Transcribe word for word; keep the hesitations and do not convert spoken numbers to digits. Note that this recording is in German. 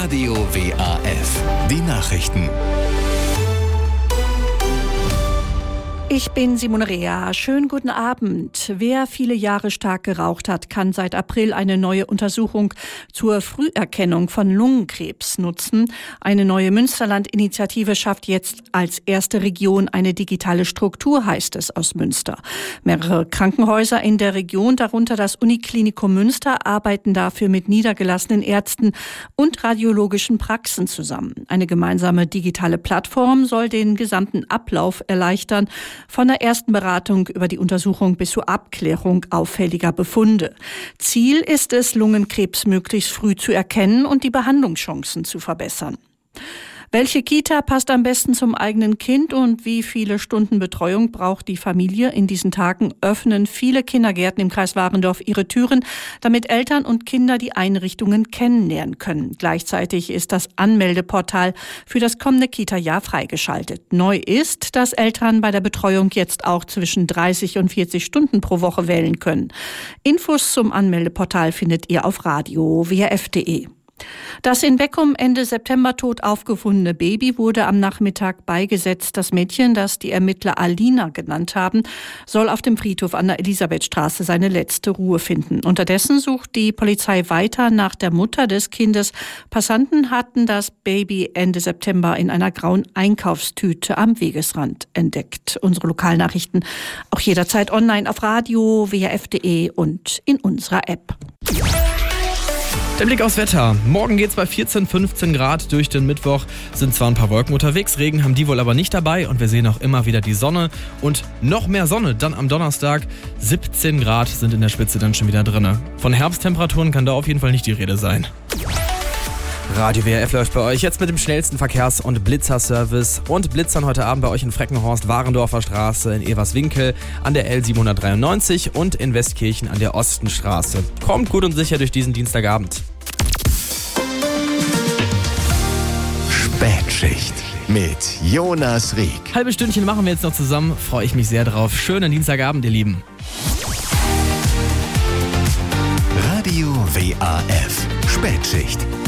Radio W A F. Die Nachrichten. Ich bin Simone Rea. Schönen guten Abend. Wer viele Jahre stark geraucht hat, kann seit April eine neue Untersuchung zur Früherkennung von Lungenkrebs nutzen. Eine neue Münsterland-Initiative schafft jetzt als erste Region eine digitale Struktur, heißt es aus Münster. Mehrere Krankenhäuser in der Region, darunter das Uniklinikum Münster, arbeiten dafür mit niedergelassenen Ärzten und radiologischen Praxen zusammen. Eine gemeinsame digitale Plattform soll den gesamten Ablauf erleichtern, von der ersten Beratung über die Untersuchung bis zur Abklärung auffälliger Befunde. Ziel ist es, Lungenkrebs möglichst früh zu erkennen und die Behandlungschancen zu verbessern. Welche Kita passt am besten zum eigenen Kind und wie viele Stunden Betreuung braucht die Familie? In diesen Tagen öffnen viele Kindergärten im Kreis Warendorf ihre Türen, damit Eltern und Kinder die Einrichtungen kennenlernen können. Gleichzeitig ist das Anmeldeportal für das kommende Kita-Jahr freigeschaltet. Neu ist, dass Eltern bei der Betreuung jetzt auch zwischen dreißig und vierzig Stunden pro Woche wählen können. Infos zum Anmeldeportal findet ihr auf radio w f punkt d e. Das in Beckum Ende September tot aufgefundene Baby wurde am Nachmittag beigesetzt. Das Mädchen, das die Ermittler Alina genannt haben, soll auf dem Friedhof an der Elisabethstraße seine letzte Ruhe finden. Unterdessen sucht die Polizei weiter nach der Mutter des Kindes. Passanten hatten das Baby Ende September in einer grauen Einkaufstüte am Wegesrand entdeckt. Unsere Lokalnachrichten auch jederzeit online auf radio w f punkt d e und in unserer App. Der Blick aufs Wetter. Morgen geht's bei vierzehn, fünfzehn Grad durch den Mittwoch. Sind zwar ein paar Wolken unterwegs, Regen haben die wohl aber nicht dabei. Und wir sehen auch immer wieder die Sonne. Und noch mehr Sonne dann am Donnerstag. siebzehn Grad sind in der Spitze dann schon wieder drin. Von Herbsttemperaturen kann da auf jeden Fall nicht die Rede sein. Radio W A F läuft bei euch jetzt mit dem schnellsten Verkehrs- und Blitzerservice und Blitzern heute Abend bei euch in Freckenhorst, Warendorfer Straße, in Everswinkel, an der L siebenhundertdreiundneunzig und in Westkirchen an der Ostenstraße. Kommt gut und sicher durch diesen Dienstagabend. Spätschicht mit Jonas Rieck. Halbe Stündchen machen wir jetzt noch zusammen, freue ich mich sehr drauf. Schönen Dienstagabend, ihr Lieben. Radio W A F. Spätschicht.